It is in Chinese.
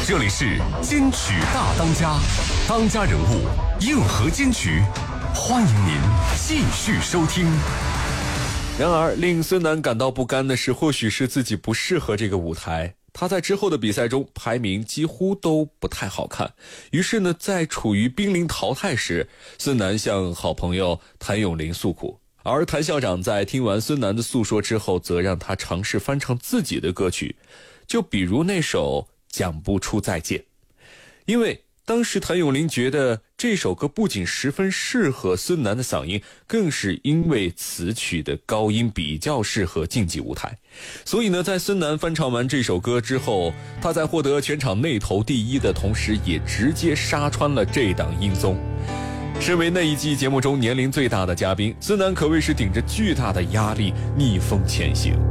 这里是金曲大当家，当家人物硬核金曲，欢迎您继续收听。 然而令孙楠感到不甘的是，或许是自己不适合这个舞台，他在之后的比赛中排名几乎都不太好看。于是呢，在处于濒临淘汰时，孙楠向好朋友谭咏麟诉苦，而谭校长在听完孙楠的诉说之后，则让他尝试翻唱自己的歌曲，就比如那首讲不出再见。因为当时谭咏麟觉得这首歌不仅十分适合孙楠的嗓音，更是因为词曲的高音比较适合竞技舞台。所以呢，在孙楠翻唱完这首歌之后，他在获得全场内投第一的同时，也直接杀穿了这档音综。身为那一季节目中年龄最大的嘉宾，孙楠可谓是顶着巨大的压力逆风前行。